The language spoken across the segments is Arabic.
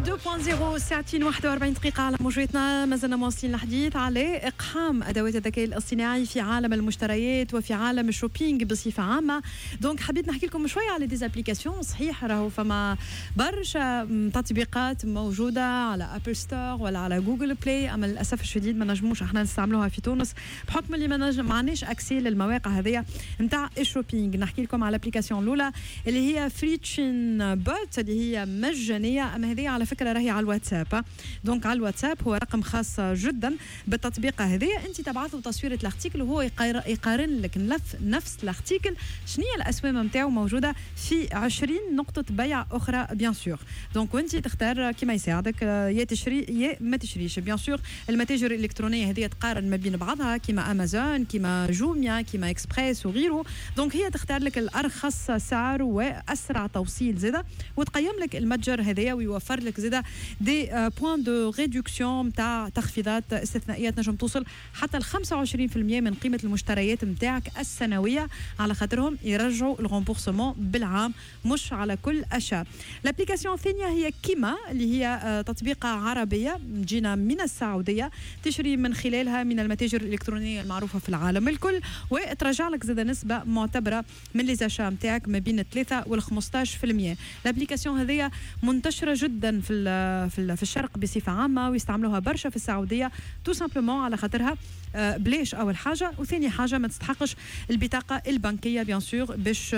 2.0 ساعتين 41 دقيقة على موجتنا. ما زلنا مواصلين الحديث على إقحام أدوات الذكاء الاصطناعي في عالم المشتريات وفي عالم الشوبينج بصفة عامة. دونك حبيت نحكي لكم شوية على ديزابليكاسيون. صحيح راهو فما برشا تطبيقات موجودة على أبل ستور ولا على جوجل بلاي، أما للأسف الشديد ما نجموش احنا نستعملوها في تونس بحكم اللي ما عندناش أكسي للمواقع هذه نتاع الشوبينج. نحكي لكم على الابليكاسيون الأولى اللي هي فريتشن بوت اللي هي مجانية، أما هذه على فكرة راهي على الواتساب. دونك على الواتساب هو رقم خاص جدا بالتطبيق هذه، أنت تبعثوا تصويرة الارتيكل وهو يقارن لك نفس الارتيكل شنو هي الأسواق نتاعو موجودة في 20 نقطة بيع أخرى بيان سور. دونك وأنت تختار كما يساعدك يا تشري يا ما تشريش. بيان سور المتاجر الإلكترونية هذه تقارن ما بين بعضها كما أمازون كما جوميا كما إكسبريس وغيره. دونك هي تختار لك الأرخص سعر وأسرع توصيل زادة، وتقيم لك المتجر هذايا ويوفر لك زادة دي بوان دو ريدكسيون تاع تخفيضات استثنائية تنجم توصل حتى ل 25% من قيمة المشتريات نتاعك السنوية، على خاطرهم يرجعوا الغومبورسمون بالعام مش على كل أشياء. الابليكاسيون الثانية هي كيما اللي هي تطبيقة عربية جينا من السعودية، تشري من خلالها من المتاجر الإلكترونية المعروفة في العالم الكل، وترجع لك زادة نسبة معتبرة من ليزاشا نتاعك ما بين 3 وال 15%. الابليكاسيون هذه منتشرة جدا في الشرق بصفة عامة، ويستعملوها برشا في السعودية تو سامبلومون على خاطرها بلاش أول حاجة، وثاني حاجة ما تستحقش البطاقة البنكية بيان سور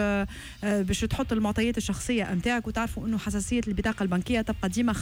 باش تحط المعطيات الشخصية نتاعك، وتعرفوا إنه حساسية البطاقة البنكية تبقى ديما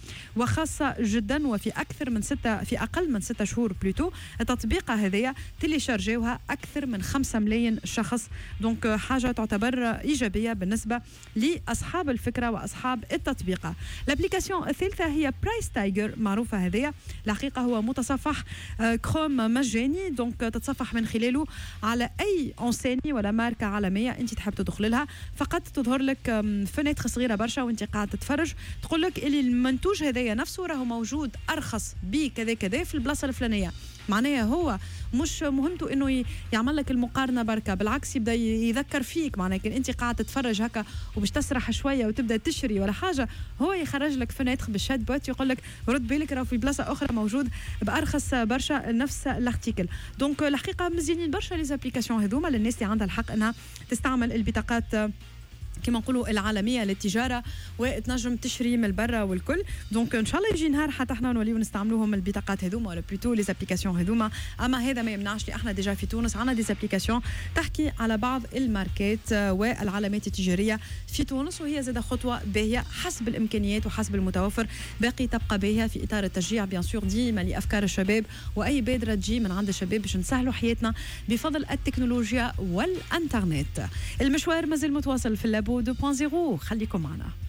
خاصة جدا، وفي في أقل من 6 شهور بلوتو. التطبيقة هذه تيليشارجيوها أكثر من 5 ملايين شخص، دونك حاجة تعتبر إيجابية بالنسبة لأصحاب الفكرة وأصحاب التطبيقة. الابليكاسيون الثالثة هي برايس تايجر، معروفة هذه الحقيقة هو متصفح كروم مجاني، دونك تتصفح من خلاله على أي أنساني ولا ماركة عالمية أنت تحب تدخل لها. فقط تظهر لك فنيتر صغيرة برشا وأنت قاعد تتفرج، تقول لك اللي المنتوج هذايا نفسه راهو موجود أرخص بكذا كذا في البلاصة الفلانية. معناها هو مش مهمته انه يعمل لك المقارنه بركه، بالعكس يبدا يذكر فيك. معناها كان انت قاعد تتفرج هكا وباش تسرح شويه وتبدا تشري ولا حاجه، هو يخرج لك فنيتر بالشات بوت يقول لك رد بالك راه في بلاصه اخرى موجود بارخص برشا نفس الارتيكل. دونك الحقيقه مزيانين برشا لي زابليكاسيون هذوما للناس اللي عندها الحق انها تستعمل البطاقات كما نقولوا العالميه للتجاره وتنجم تشري من برا والكل. دونك ان شاء الله يجي نهار حتى احنا نوليو نستعملوهم البطاقات هذوما ولا بلوتو لي زابليكاسيون هذوما. اما هذا ما يمنعش لي احنا ديجا في تونس عندنا دي زابليكاسيون تحكي على بعض الماركات والعلامات التجاريه في تونس، وهي زاده خطوه باهيه حسب الامكانيات وحسب المتوفر. باقي تبقى باهيه في اطار التشجيع بيان سور ديما لافكار الشباب واي بادره تجي من عند الشباب باش نسهلوا حياتنا بفضل التكنولوجيا والانترنت. المشوار مازال متواصل في اللابو 2.0، خليكم معنا.